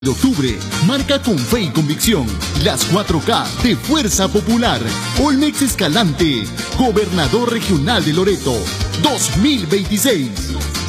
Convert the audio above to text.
de octubre, marca con fe y convicción las 4K de Fuerza Popular. Olmex Escalante, Gobernador Regional de Loreto, 2026.